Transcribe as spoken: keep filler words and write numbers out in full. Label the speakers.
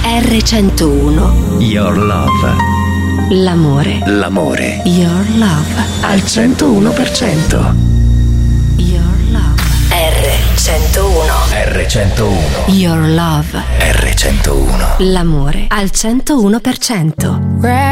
Speaker 1: erre centouno.
Speaker 2: Your Love.
Speaker 1: L'amore.
Speaker 2: L'amore.
Speaker 1: Your Love.
Speaker 2: Al centouno per cento.
Speaker 1: Your Love. erre centouno.
Speaker 2: erre centouno.
Speaker 1: Your Love.
Speaker 2: erre centouno.
Speaker 1: L'amore al centouno per cento.